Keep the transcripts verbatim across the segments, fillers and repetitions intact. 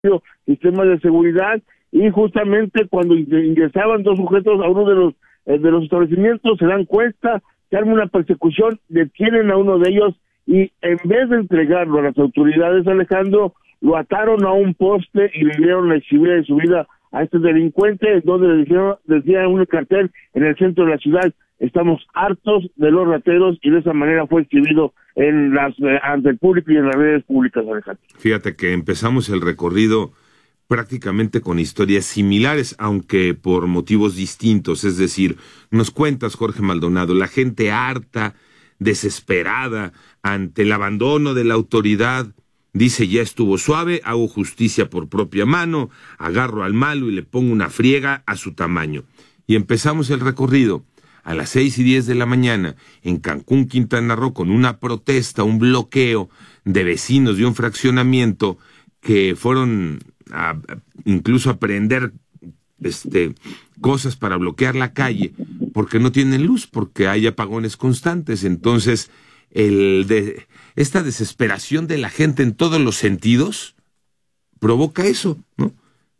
sistemas de seguridad, y justamente cuando ingresaban dos sujetos a uno de los eh, de los establecimientos, se dan cuenta, se arma una persecución, detienen a uno de ellos y en vez de entregarlo a las autoridades, Alejandro, lo ataron a un poste y le dieron la exhibida de su vida a este delincuente, donde le dijeron, decía un cartel en el centro de la ciudad: estamos hartos de los rateros, y de esa manera fue exhibido en las eh, ante el público y en las redes públicas, Alejandro. Fíjate que empezamos el recorrido prácticamente con historias similares, aunque por motivos distintos. Es decir, nos cuentas, Jorge Maldonado, la gente harta, desesperada ante el abandono de la autoridad, dice: ya estuvo suave, hago justicia por propia mano, agarro al malo y le pongo una friega a su tamaño. Y empezamos el recorrido a las seis y diez de la mañana en Cancún, Quintana Roo, con una protesta, un bloqueo de vecinos de un fraccionamiento que fueron a, a, incluso a prender este, cosas para bloquear la calle, porque no tienen luz, porque hay apagones constantes. Entonces, el de, esta desesperación de la gente en todos los sentidos provoca eso, ¿no?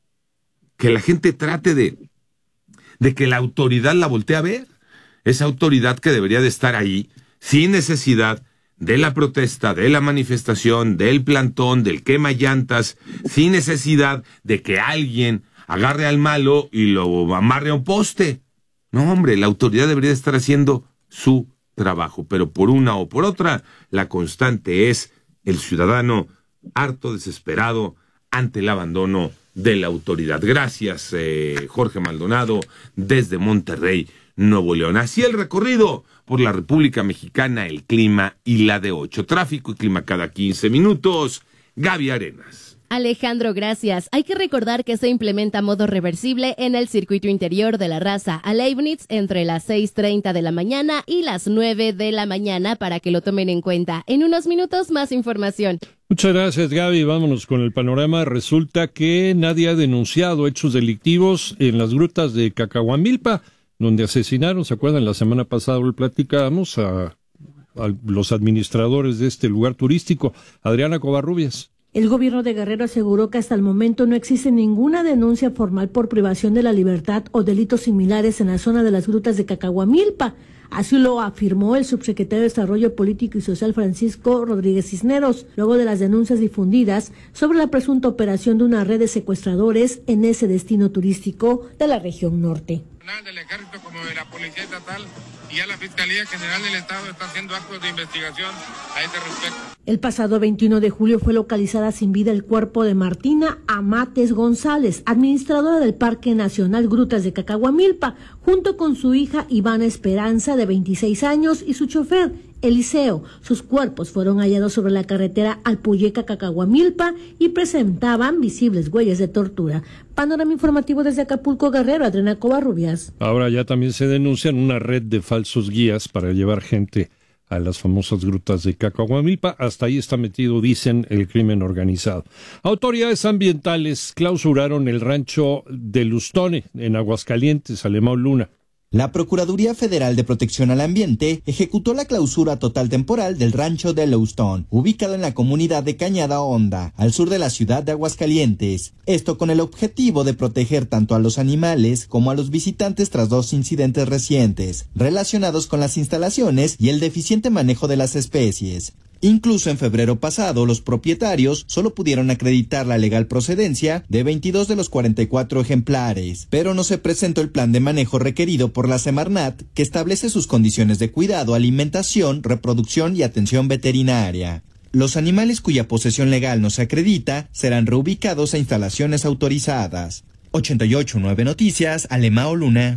Que la gente trate de, de que la autoridad la voltee a ver. Esa autoridad que debería de estar ahí, sin necesidad de la protesta, de la manifestación, del plantón, del quema llantas, sin necesidad de que alguien agarre al malo y lo amarre a un poste. No, hombre, la autoridad debería de estar haciendo su trabajo, pero por una o por otra, la constante es el ciudadano harto, desesperado ante el abandono de la autoridad. Gracias, eh, Jorge Maldonado, desde Monterrey, Nuevo León. Así el recorrido por la República Mexicana, el clima y la de ocho. Tráfico y clima cada quince minutos. Gaby Arenas. Alejandro, gracias. Hay que recordar que se implementa modo reversible en el circuito interior de la Raza a Leibniz entre las seis treinta de la mañana y las nueve de la mañana, para que lo tomen en cuenta. En unos minutos, más información. Muchas gracias, Gaby. Vámonos con el panorama. Resulta que nadie ha denunciado hechos delictivos en las grutas de Cacahuamilpa, donde asesinaron, ¿se acuerdan? La semana pasada lo platicábamos, a, a los administradores de este lugar turístico. Adriana Covarrubias. El gobierno de Guerrero aseguró que hasta el momento no existe ninguna denuncia formal por privación de la libertad o delitos similares en la zona de las grutas de Cacahuamilpa. Así lo afirmó el subsecretario de Desarrollo Político y Social, Francisco Rodríguez Cisneros, luego de las denuncias difundidas sobre la presunta operación de una red de secuestradores en ese destino turístico de la región norte. Del Ejército como de la Policía Estatal y ya la Fiscalía General del Estado está haciendo actos de investigación a este respecto. El pasado veintiuno de julio fue localizada sin vida el cuerpo de Martina Amates González, administradora del Parque Nacional Grutas de Cacahuamilpa, junto con su hija Ivana Esperanza, de veintiséis años, y su chofer, Eliseo. Sus cuerpos fueron hallados sobre la carretera Alpuyeca Cacahuamilpa y presentaban visibles huellas de tortura. Panorama informativo desde Acapulco, Guerrero, Adriana Covarrubias. Ahora ya también se denuncian una red de falsos guías para llevar gente a las famosas grutas de Cacahuamilpa. Hasta ahí está metido, dicen, el crimen organizado. Autoridades ambientales clausuraron el rancho de Lustone, en Aguascalientes, Alemão Luna. La Procuraduría Federal de Protección al Ambiente ejecutó la clausura total temporal del rancho de Yellowstone, ubicado en la comunidad de Cañada Honda, al sur de la ciudad de Aguascalientes. Esto con el objetivo de proteger tanto a los animales como a los visitantes tras dos incidentes recientes, relacionados con las instalaciones y el deficiente manejo de las especies. Incluso en febrero pasado, los propietarios solo pudieron acreditar la legal procedencia de veintidós de los cuarenta y cuatro ejemplares, pero no se presentó el plan de manejo requerido por la Semarnat, que establece sus condiciones de cuidado, alimentación, reproducción y atención veterinaria. Los animales cuya posesión legal no se acredita serán reubicados a instalaciones autorizadas. ochenta y ocho punto nueve Noticias, Alemão Luna.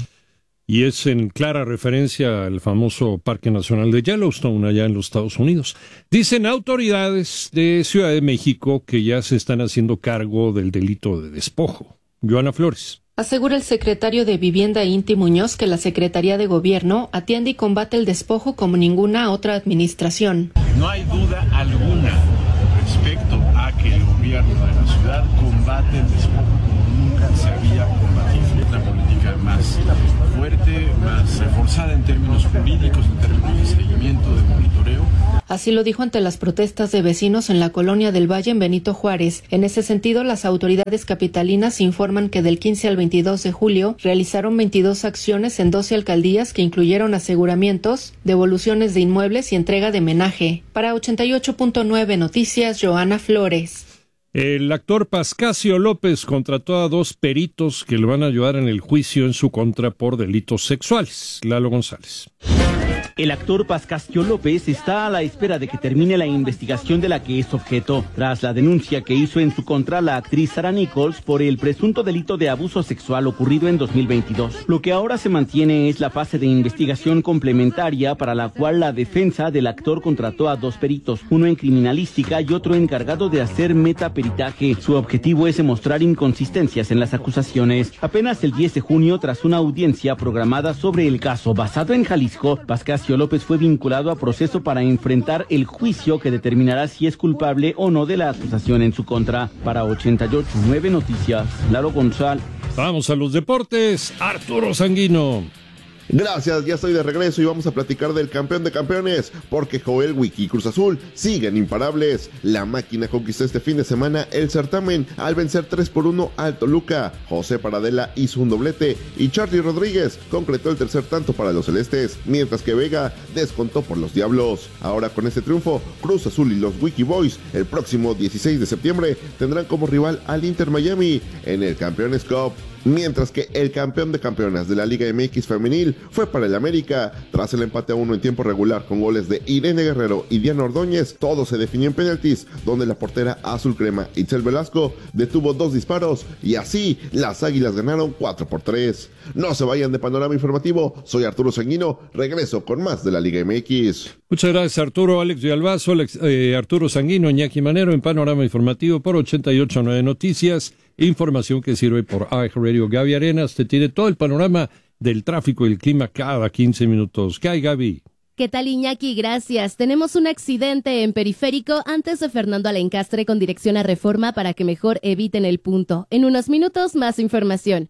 Y es en clara referencia al famoso Parque Nacional de Yellowstone, allá en los Estados Unidos. Dicen autoridades de Ciudad de México que ya se están haciendo cargo del delito de despojo. Joana Flores. Asegura el secretario de Vivienda Inti Muñoz que la Secretaría de Gobierno atiende y combate el despojo como ninguna otra administración. No hay duda alguna respecto a que el gobierno de la ciudad combate el despojo como nunca se había combatido. Una política más fuerte, más reforzada en términos jurídicos, en términos de seguimiento, de monitoreo. Así lo dijo ante las protestas de vecinos en la colonia del Valle en Benito Juárez. En ese sentido, las autoridades capitalinas informan que del quince al veintidós de julio realizaron veintidós acciones en doce alcaldías que incluyeron aseguramientos, devoluciones de inmuebles y entrega de menaje. Para ochenta y ocho punto nueve Noticias, Joana Flores. El actor Pascasio López contrató a dos peritos que le van a ayudar en el juicio en su contra por delitos sexuales. Lalo González. El actor Pascasio López está a la espera de que termine la investigación de la que es objeto, tras la denuncia que hizo en su contra la actriz Sarah Nichols por el presunto delito de abuso sexual ocurrido en dos mil veintidós. Lo que ahora se mantiene es la fase de investigación complementaria para la cual la defensa del actor contrató a dos peritos, uno en criminalística y otro encargado de hacer metaperitaje. Su objetivo es demostrar inconsistencias en las acusaciones. Apenas el diez de junio, tras una audiencia programada sobre el caso basado en Jalisco, Pascasio López fue vinculado a proceso para enfrentar el juicio que determinará si es culpable o no de la acusación en su contra. Para ochenta y ocho punto nueve Noticias, Lalo González. Vamos a los deportes, Arturo Sanguino. Gracias, ya estoy de regreso y vamos a platicar del campeón de campeones, porque Joel Wiki y Cruz Azul siguen imparables. La máquina conquistó este fin de semana el certamen al vencer tres por uno al Toluca. José Paradela hizo un doblete y Charly Rodríguez concretó el tercer tanto para los celestes, mientras que Vega descontó por los Diablos. Ahora con este triunfo, Cruz Azul y los Wiki Boys el próximo dieciséis de septiembre tendrán como rival al Inter Miami en el Campeones Cup. Mientras que el campeón de campeonas de la Liga M X femenil fue para el América. Tras el empate a uno en tiempo regular con goles de Irene Guerrero y Diana Ordóñez, todo se definió en penaltis, donde la portera azul crema Itzel Velasco detuvo dos disparos y así las Águilas ganaron cuatro por tres. No se vayan de Panorama Informativo, soy Arturo Sanguino, regreso con más de la Liga M X. Muchas gracias, Arturo. Alex Villalbazo, Alex, eh, Arturo Sanguino, Iñaki Manero en Panorama Informativo por ochenta y ocho punto nueve Noticias. Información que sirve por iHeartRadio. Gaby Arenas te tiene todo el panorama del tráfico y el clima cada quince minutos. ¿Qué hay, Gaby? ¿Qué tal, Iñaki? Gracias. Tenemos un accidente en Periférico antes de Fernando Alencastre con dirección a Reforma para que mejor eviten el punto. En unos minutos, más información.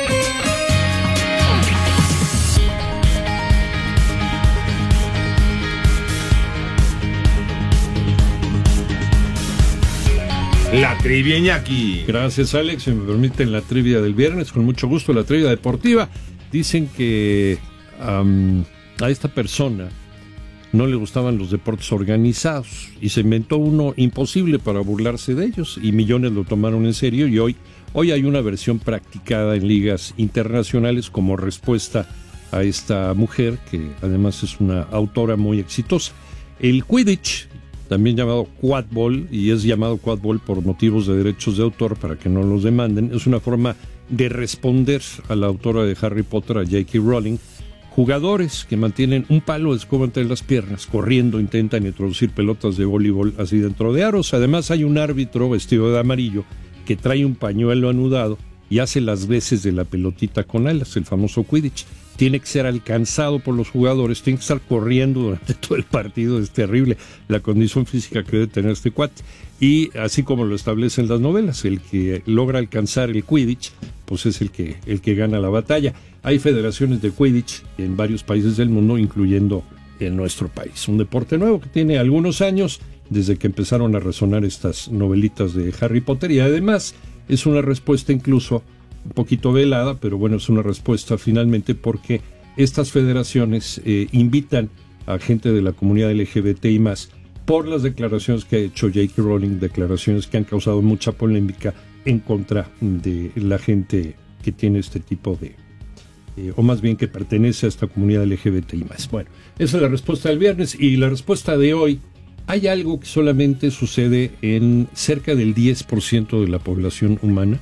La trivia, Iñaki. Gracias, Alex. Si me permiten la trivia del viernes, con mucho gusto, la trivia deportiva. Dicen que um, a esta persona no le gustaban los deportes organizados y se inventó uno imposible para burlarse de ellos y millones lo tomaron en serio y hoy, hoy hay una versión practicada en ligas internacionales como respuesta a esta mujer que además es una autora muy exitosa. El Quidditch, también llamado quadball, y es llamado quadball por motivos de derechos de autor para que no los demanden, es una forma de responder a la autora de Harry Potter, a J K Rowling. Jugadores que mantienen un palo de escoba entre las piernas, corriendo, intentan introducir pelotas de voleibol así dentro de aros. Además hay un árbitro vestido de amarillo que trae un pañuelo anudado y hace las veces de la pelotita con alas, el famoso Quidditch. Tiene que ser alcanzado por los jugadores, tiene que estar corriendo durante todo el partido, es terrible la condición física que debe tener este cuate. Y así como lo establecen las novelas, el que logra alcanzar el Quidditch, pues es el que, el que gana la batalla. Hay federaciones de Quidditch en varios países del mundo, incluyendo en nuestro país. Un deporte nuevo que tiene algunos años, desde que empezaron a resonar estas novelitas de Harry Potter, y además es una respuesta incluso un poquito velada, pero bueno, es una respuesta finalmente porque estas federaciones eh, invitan a gente de la comunidad L G B T I más, por las declaraciones que ha hecho J K Rowling, declaraciones que han causado mucha polémica en contra de la gente que tiene este tipo de, eh, o más bien que pertenece a esta comunidad L G B T I más. Bueno, esa es la respuesta del viernes, y la respuesta de hoy: hay algo que solamente sucede en cerca del diez por ciento de la población humana,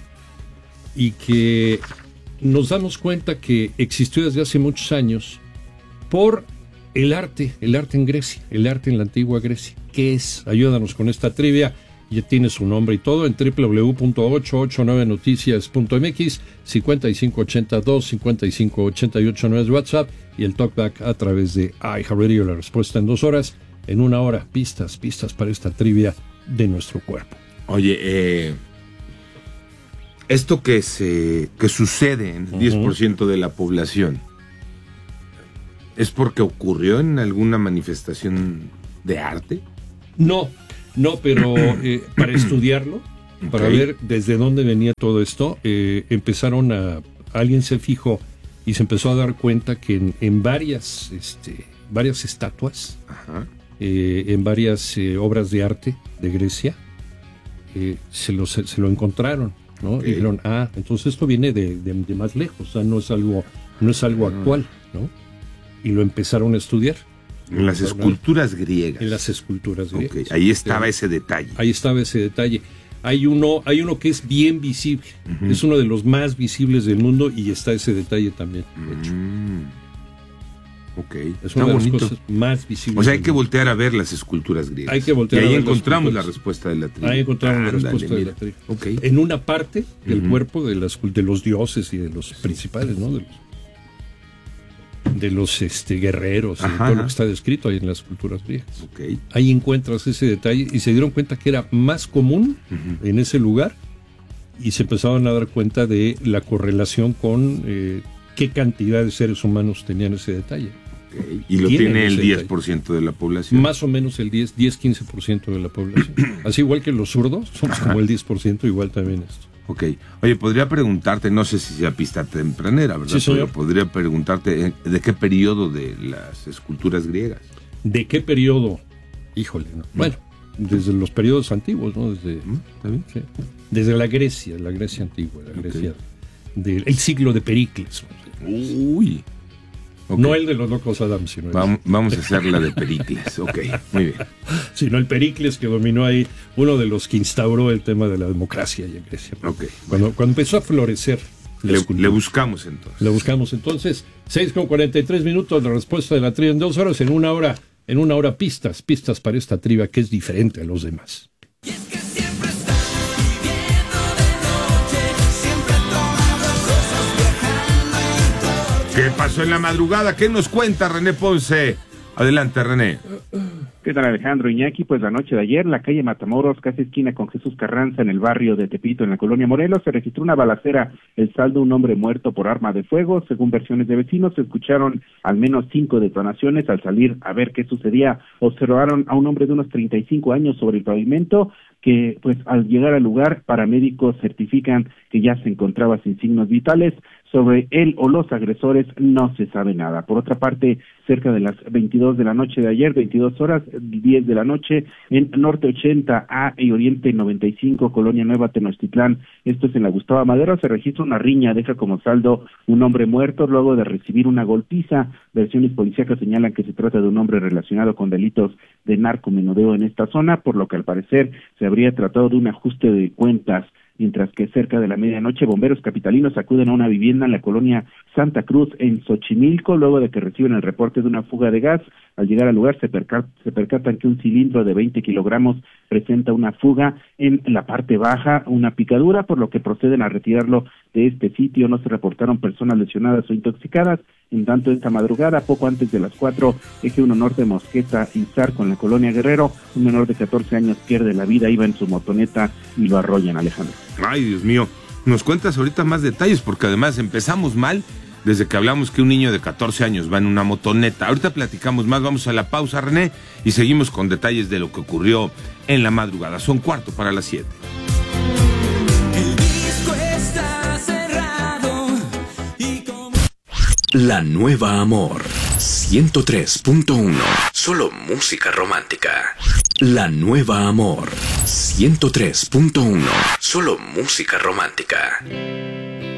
y que nos damos cuenta que existió desde hace muchos años por el arte, el arte en Grecia, el arte en la antigua Grecia. ¿Qué es? Ayúdanos con esta trivia, ya tiene su nombre y todo, en doble u doble u doble u punto ochocientos ochenta y nueve noticias punto m x, cincuenta y cinco ochenta y dos, cincuenta y cinco ochenta y ocho nueve es WhatsApp, y el talkback a través de iHeartRadio. La respuesta en dos horas, en una hora, pistas, pistas para esta trivia de nuestro cuerpo. Oye, eh... esto que se que sucede en el diez por ciento de la población, ¿es porque ocurrió en alguna manifestación ¿De arte? No, no, pero eh, para estudiarlo, para Okay. ver desde dónde venía todo esto, eh, empezaron a... Alguien se fijó y se empezó a dar cuenta que en, en varias, este, varias estatuas, Ajá. eh, en varias eh, obras de arte de Grecia, eh, se, lo, se, se lo encontraron, ¿no? Ok. Y dijeron, ah, entonces esto viene de, de, de más lejos, o sea, no es algo, no es algo actual, ¿no? Y lo empezaron a estudiar. En las esculturas griegas. En las esculturas Ok, griegas. ahí estaba ese detalle. Ahí estaba ese detalle. Hay uno, hay uno que es bien visible, Ujú. es uno de los más visibles del mundo y está ese detalle también. De hecho. Mm. Ok, Es está una de las bonito. cosas más visibles. O sea, hay del que mundo. voltear a ver las esculturas griegas. Hay que voltear y ahí a ver las encontramos la esculturas. respuesta de la tribu. Ahí encontramos la Ándale, respuesta de mira. la tribu. Ok. En una parte del Ujú. cuerpo de, las, de los dioses y de los principales, ¿no? De los, de los este, guerreros y Ajá, todo lo ajá. que está descrito ahí en las culturas griegas. Ok. Ahí encuentras ese detalle y se dieron cuenta que era más común Ujú. en ese lugar y se empezaron a dar cuenta de la correlación con eh, qué cantidad de seres humanos tenían ese detalle. Ok. Y lo Tienen tiene el ese diez por ciento de la población. Más o menos el diez, diez, quince por ciento de la población. Así igual que los zurdos, somos como el diez por ciento, igual también esto. Ok. Oye, podría preguntarte, no sé si sea pista tempranera, ¿verdad? Sí, señor. Pero podría preguntarte, ¿eh, ¿de qué periodo de las esculturas griegas? ¿De qué periodo? Híjole, ¿no? Bueno, desde los periodos antiguos, ¿no? Desde, ¿Mm? ¿Está bien? sí. Desde la Grecia, la Grecia antigua, la Grecia del el siglo de Pericles. Uy. Ok. No el de los locos Adams, sino el, Vamos, vamos a hacer la de Pericles. Ok, muy bien. sino el Pericles que dominó ahí, uno de los que instauró el tema de la democracia en Grecia. Ok. Cuando, cuando empezó a florecer la Le, escultura. le buscamos entonces. La buscamos entonces. seis con cuarenta y tres minutos, la respuesta de la trivia en dos horas, en una hora, en una hora pistas, pistas para esta trivia que es diferente a los demás. ¿Qué pasó en la madrugada? ¿Qué nos cuenta René Ponce? Adelante, René. ¿Qué tal, Alejandro Iñaki? Pues la noche de ayer, la calle Matamoros, casi esquina con Jesús Carranza, en el barrio de Tepito, en la colonia Morelos, se registró una balacera. El saldo, un hombre muerto por arma de fuego. Según versiones de vecinos, se escucharon al menos cinco detonaciones. Al salir a ver qué sucedía, observaron a un hombre de unos treinta y cinco años sobre el pavimento, que pues al llegar al lugar, paramédicos certifican que ya se encontraba sin signos vitales. Sobre él o los agresores no se sabe nada. Por otra parte, cerca de las veintidós de la noche de ayer, veintidós horas, diez de la noche, en Norte ochenta A y Oriente noventa y cinco, Colonia Nueva Tenochtitlán, esto es en la Gustavo Madero, se registra una riña, deja como saldo un hombre muerto luego de recibir una golpiza. Versiones policíacas señalan que se trata de un hombre relacionado con delitos de narcomenudeo en esta zona, por lo que al parecer se habría tratado de un ajuste de cuentas. Mientras que cerca de la medianoche, bomberos capitalinos acuden a una vivienda en la colonia Santa Cruz, en Xochimilco, luego de que reciben el reporte de una fuga de gas. Al llegar al lugar se, perca- se percatan que un cilindro de veinte kilogramos presenta una fuga en la parte baja, una picadura, por lo que proceden a retirarlo de este sitio. No se reportaron personas lesionadas o intoxicadas. En tanto, esta madrugada, poco antes de las cuatro, eje uno norte Mosqueta y Zarco, en la colonia Guerrero, un menor de catorce años pierde la vida, iba en su motoneta y lo arrollan, Alejandro. Ay, Dios mío. Nos cuentas ahorita más detalles, porque además empezamos mal desde que hablamos que un niño de catorce años va en una motoneta. Ahorita platicamos más, vamos a la pausa, René, y seguimos con detalles de lo que ocurrió en la madrugada. Son cuarto para las siete. La Nueva Amor ciento tres punto uno. Solo música romántica. La Nueva Amor ciento tres punto uno. Solo música romántica.